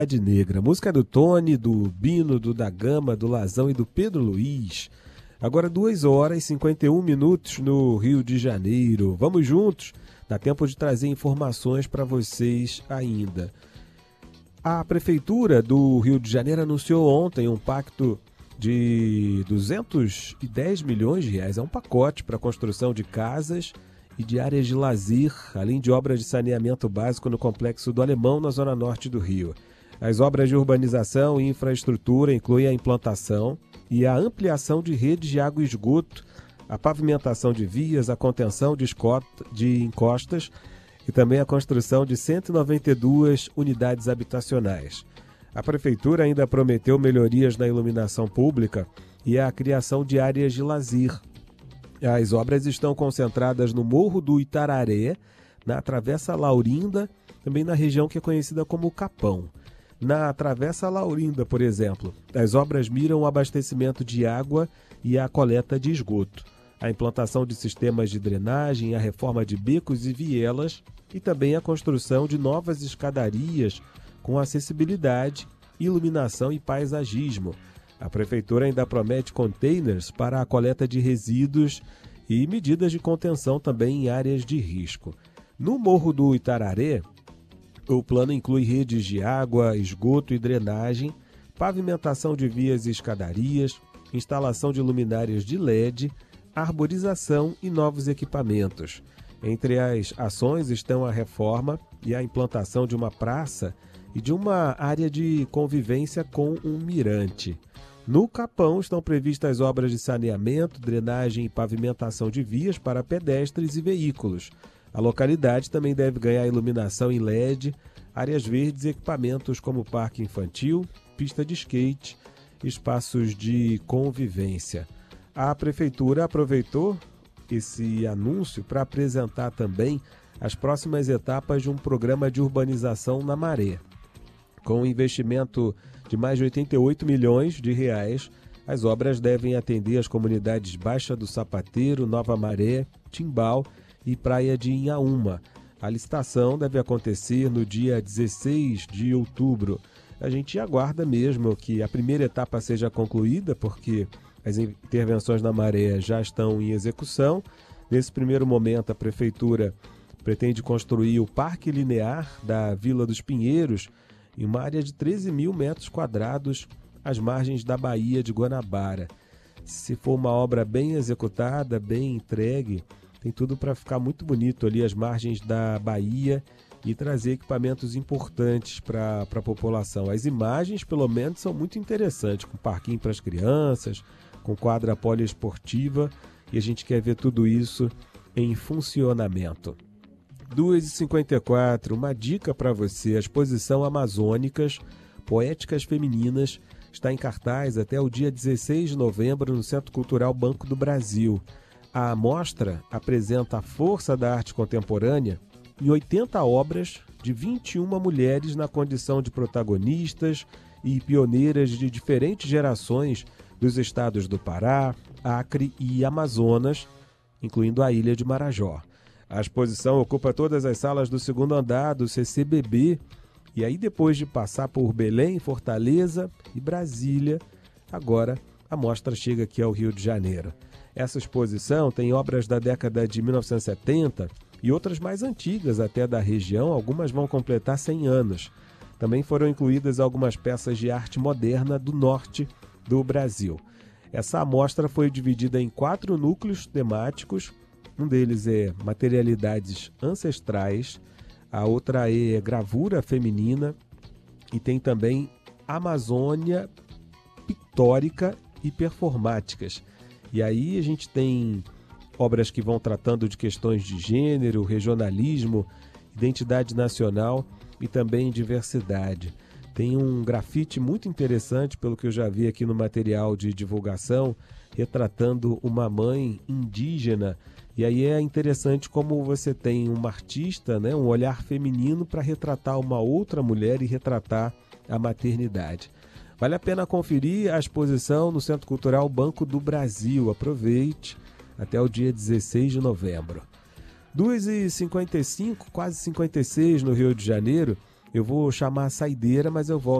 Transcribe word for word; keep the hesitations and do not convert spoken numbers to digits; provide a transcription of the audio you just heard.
Negra. Música do Tony, do Bino, do Da Gama, do Lazão e do Pedro Luiz. Agora duas horas e cinquenta e um minutos no Rio de Janeiro. Vamos juntos? Dá tempo de trazer informações para vocês ainda. A Prefeitura do Rio de Janeiro anunciou ontem um pacto de duzentos e dez milhões de reais. É um pacote para a construção de casas e de áreas de lazer, além de obras de saneamento básico no Complexo do Alemão, na zona norte do Rio. As obras de urbanização e infraestrutura incluem a implantação e a ampliação de redes de água e esgoto, a pavimentação de vias, a contenção de, escota, de encostas e também a construção de cento e noventa e duas unidades habitacionais. A Prefeitura ainda prometeu melhorias na iluminação pública e a criação de áreas de lazer. As obras estão concentradas no Morro do Itararé, na Travessa Laurinda, também na região que é conhecida como Capão. Na Travessa Laurinda, por exemplo, as obras miram o abastecimento de água e a coleta de esgoto, a implantação de sistemas de drenagem, a reforma de becos e vielas e também a construção de novas escadarias com acessibilidade, iluminação e paisagismo. A Prefeitura ainda promete containers para a coleta de resíduos e medidas de contenção também em áreas de risco. No Morro do Itararé, o plano inclui redes de água, esgoto e drenagem, pavimentação de vias e escadarias, instalação de luminárias de L E D, arborização e novos equipamentos. Entre as ações estão a reforma e a implantação de uma praça e de uma área de convivência com um mirante. No Capão estão previstas obras de saneamento, drenagem e pavimentação de vias para pedestres e veículos. A localidade também deve ganhar iluminação em L E D, áreas verdes e equipamentos como parque infantil, pista de skate, espaços de convivência. A Prefeitura aproveitou esse anúncio para apresentar também as próximas etapas de um programa de urbanização na Maré. Com um investimento de mais de oitenta e oito milhões de reais, as obras devem atender as comunidades Baixa do Sapateiro, Nova Maré, Timbal e Praia de Inhaúma. A licitação deve acontecer no dia dezesseis de outubro. A gente aguarda mesmo que a primeira etapa seja concluída, porque as intervenções na Maré já estão em execução. Nesse primeiro momento, a Prefeitura pretende construir o Parque Linear da Vila dos Pinheiros, em uma área de treze mil metros quadrados, às margens da Baía de Guanabara. Se for uma obra bem executada, bem entregue, tem tudo para ficar muito bonito ali às margens da Baía e trazer equipamentos importantes para a população. As imagens, pelo menos, são muito interessantes, com parquinho para as crianças, com quadra poliesportiva, e a gente quer ver tudo isso em funcionamento. duas e cinquenta e quatro, uma dica para você: a exposição Amazônicas, Poéticas Femininas, está em cartaz até o dia dezesseis de novembro no Centro Cultural Banco do Brasil. A mostra apresenta a força da arte contemporânea em oitenta obras de vinte e uma mulheres na condição de protagonistas e pioneiras de diferentes gerações dos estados do Pará, Acre e Amazonas, incluindo a ilha de Marajó. A exposição ocupa todas as salas do segundo andar do C C B B e aí, depois de passar por Belém, Fortaleza e Brasília, agora a mostra chega aqui ao Rio de Janeiro. Essa exposição tem obras da década de mil novecentos e setenta e outras mais antigas até da região, algumas vão completar cem anos. Também foram incluídas algumas peças de arte moderna do norte do Brasil. Essa amostra foi dividida em quatro núcleos temáticos. Um deles é materialidades ancestrais, a outra é gravura feminina e tem também Amazônia pictórica e performáticas. E aí a gente tem obras que vão tratando de questões de gênero, regionalismo, identidade nacional e também diversidade. Tem um grafite muito interessante, pelo que eu já vi aqui no material de divulgação, retratando uma mãe indígena. E aí é interessante como você tem uma artista, né, um olhar feminino para retratar uma outra mulher e retratar a maternidade. Vale a pena conferir a exposição no Centro Cultural Banco do Brasil. Aproveite até o dia dezesseis de novembro. duas e cinquenta e cinco, quase cinquenta e seis no Rio de Janeiro. Eu vou chamar a saideira, mas eu volto